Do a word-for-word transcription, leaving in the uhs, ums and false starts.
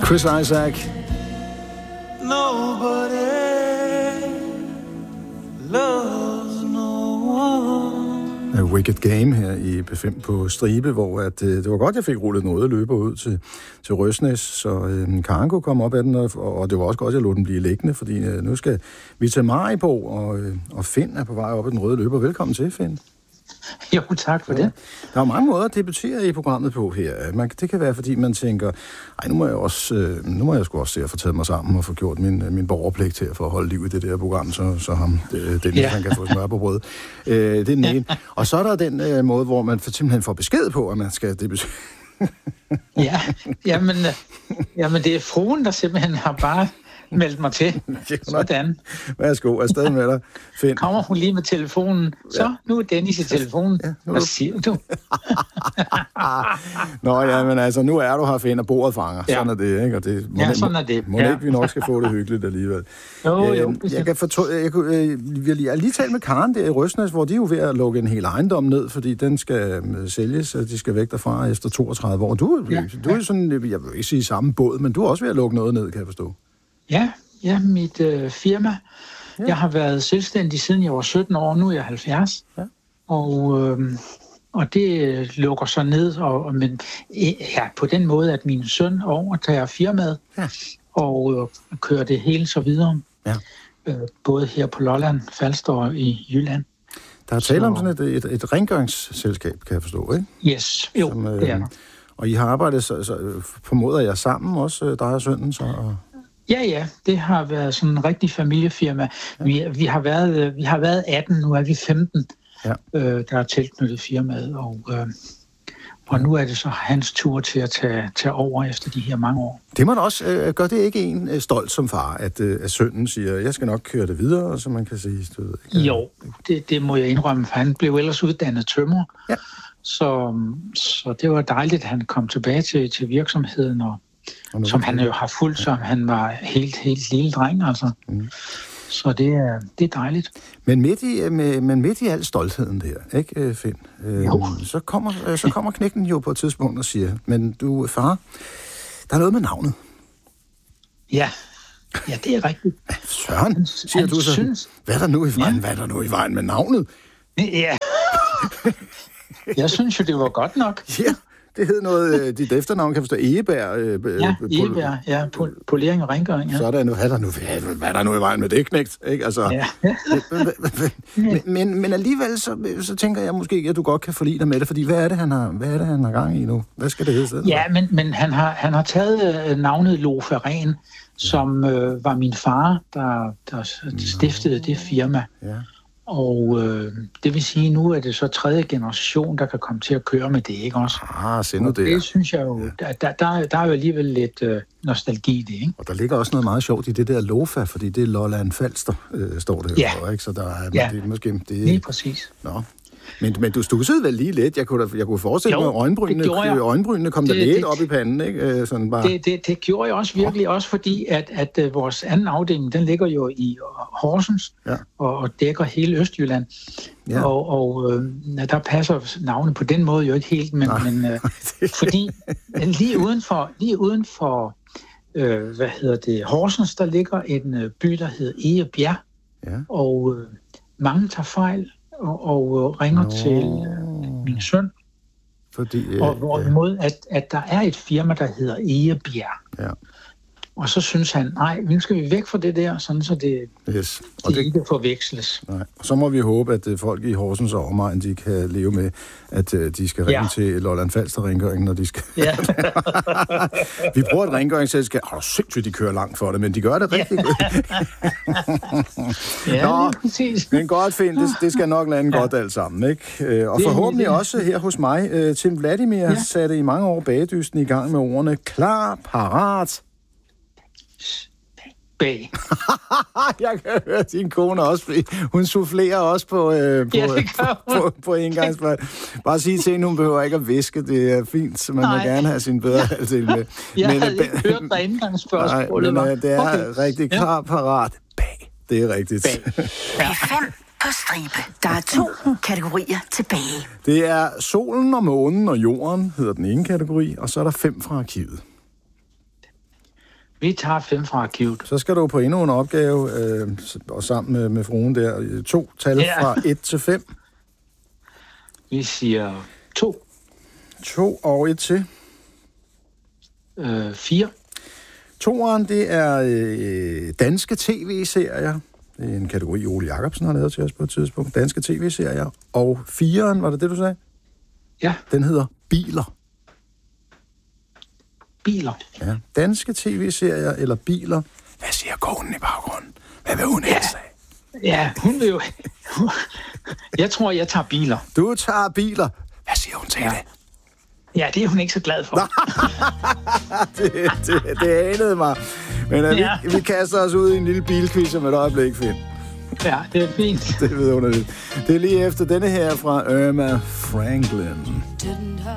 Chris Isaak. Nobody loves no one. A Wicked Game her i P fem på Stribe, hvor at, øh, det var godt, jeg fik rullet den røde løber ud til, til Røsnæs, så øh, Karen kunne komme op af den, og, og det var også godt, at jeg lod den blive liggende, fordi øh, nu skal vi til Maribo, og, øh, og Finn er på vej op ad den røde løber. Velkommen til, Finn. Jo, tak for det. Der er mange måder at debutere i programmet på her. Man, det kan være, fordi man tænker, ej, nu må jeg også, øh, nu må jeg sgu også se at få taget mig sammen og få gjort min, min borgerpligt til at få holde liv i det der program, så, så ham, det, Dennis, ja. Han kan få smør på brød. Øh, det er den ja. ene. Og så er der den øh, måde, hvor man simpelthen får besked på, at man skal debutere. ja, jamen, jamen det er fruen, der simpelthen har bare meldt mig til. Sådan. Værsgo, afsted med dig, Finn. Kommer hun lige med telefonen. Så, ja. Nu er Dennis i telefonen. Ja, Hvad siger du? Nå ja, men altså, nu er du her, Finn, og bordet fanger. Ja. Sådan er det, ikke? Og det må ja, sådan er det. Må ja. ikke, vi nok skal få det hyggeligt alligevel. Jo, jo. Øh, jeg kan fortå- jeg, jeg, jeg, jeg har lige talt med Karen der i Røsnæs, hvor de er jo ved at lukke en hel ejendom ned, fordi den skal sælges, og de skal væk derfra efter toogtredive år. Du, ja. du er sådan, jeg vil ikke sige samme båd, men du er også ved at lukke noget ned, kan jeg forstå. Ja, ja, mit øh, firma. Ja. Jeg har været selvstændig siden jeg var sytten år, nu er jeg halvfjerds. Ja. Og, øh, og det lukker så ned, og, og, men ja, på den måde, at min søn overtager firmaet, ja. og øh, kører det hele så videre. Ja. Øh, både her på Lolland, Falster og i Jylland. Der er tale om sådan et, et, et rengøringsselskab, kan jeg forstå, ikke? Yes, jo, Som, øh, det er der. Og I har arbejdet, så, så formoder jeg sammen også, dig og sønnen, så... Og Ja, ja, det har været sådan en rigtig familiefirma. Ja. Vi, vi, har været, vi har været atten, nu er vi femten, ja. øh, der er tilknyttet firmaet, og, øh, og nu er det så hans tur til at tage, tage over efter de her mange år. Det må da også, øh, gør det ikke en øh, stolt som far, at, øh, at sønnen siger, jeg skal nok køre det videre, så man kan sige... Du ved, ikke? Jo, det, det må jeg indrømme, for han blev ellers uddannet tømrer, ja. så, så det var dejligt, at han kom tilbage til, til virksomheden, og som han jo har fulgt, som han var helt, helt lille dreng, altså. Mm. Så det er, det er dejligt. Men midt i, med, men midt i al stoltheden der, ikke, Finn? Øh, så, kommer, så kommer knækken jo på et tidspunkt og siger, men du, far, der er noget med navnet. Ja, ja, det er rigtigt. Søren, siger han du så, synes... hvad er der nu i vejen, ja. hvad er der nu i vejen med navnet? Ja, jeg synes jo, det var godt nok. Ja. Det hed noget, dit efternavn kan forstå, Egebær. Øh, ja, Egebær, ja, pol- polering og rengøring, ja. Så er der nu, hvad er der nu, hvad er der nu i vejen med det, knægt? Ikke? Altså, ja. men, men, men alligevel, så, så tænker jeg måske, at du godt kan forlige dig med det, fordi hvad er det, han har, hvad er det, han har gang i nu? Hvad skal det hedde stedet? Ja, men, men han, har, han har taget øh, navnet Loferen, som øh, var min far, der, der stiftede det firma. Ja. Og øh, det vil sige, nu er det så tredje generation, der kan komme til at køre med det, ikke også? Ah, se nu det. Det synes jeg jo, ja. der, der, der er jo alligevel lidt øh, nostalgi i det, ikke? Og der ligger også noget meget sjovt i det der Lofa, fordi det er Lolland Falster, øh, står det ja. jo, ikke? Så der er ja. det, måske... Det, lige præcis. Nå. Men, men du stussede vel lige lidt? Jeg kunne, jeg kunne forestille mig, at øjenbrynene, øjenbrynene kom det, der lidt det, op i panden, ikke? Sådan bare... det, det, det gjorde jeg også virkelig, også fordi, at, at, at vores anden afdeling, den ligger jo i Horsens, ja. og, og dækker hele Østjylland. Ja. Og, og øh, der passer navnet på den måde jo ikke helt, men, men øh, fordi lige uden for, lige uden for øh, hvad hedder det, Horsens, der ligger en øh, by, der hedder Egebjerg, ja. og øh, mange tager fejl, og, og ringer Nå. til øh, min søn. Fordi, øh, og hvorimod, ja. at, at der er et firma, der hedder Egebjerg. Ja. Og så synes han, nej, nu skal vi væk fra det der, sådan så det, yes. og det, det ikke forveksles. Nej. Og så må vi håbe, at folk i Horsens og omegn, de kan leve med, at uh, de skal ringe ja. til Lolland Falster rengøring, når de skal... Ja. Vi bruger et rengøringsselskab. Åh, sindssygt, de kører langt for det, men de gør det rigtig godt. Ja, Nå, præcis. Men godt, Finn, det, det skal nok lande ja. godt alt sammen, ikke? Og det, forhåbentlig det. også her hos mig. Tim Vladimir ja. satte i mange år bagdysten i gang med ordene klar, parat... Bag. Jeg kan høre din kone også, hun soufflerer også på, øh, på, ja, på, på, på engangsfløjt. Bare sige til hende, hun behøver ikke at viske, det er fint, så man Nej. må gerne have sin bedre halvdel med. Jeg men, havde ikke hørt dig indgangsspørgsmålet. Nej, men det er okay. rigtig klar, parat, bag. Det er rigtigt. Bag. Ja. Fem på stribe. Der er to kategorier tilbage. Det er solen og månen og jorden, hedder den ene kategori, og så er der fem fra arkivet. Vi tager fem fra arkivet. Så skal du på endnu en opgave, øh, og sammen med, med fruen der. To tal ja. fra et til fem. Vi siger to. To og et til? Øh, fire. Toeren, det er øh, danske tv-serier. Det er en kategori, Ole Jacobsen har lavet til os på et tidspunkt. Danske tv-serier. Og fireren, var det det, du sagde? Ja. Den hedder Biler. Biler. Ja. Danske tv-serier eller biler. Hvad siger konen i baggrunden? Hvad vil hun ja. helst af? Ja, hun vil jo... Jeg tror, jeg tager biler. Du tager biler. Hvad siger hun til ja. det? Ja, det er hun ikke så glad for. det, det, det anede mig. Men uh, ja. vi, vi kaster os ud i en lille bilquiz om et øjeblik, Finn. Ja, det er fint. Det ved hun. Det er lige efter denne her fra Irma Franklin.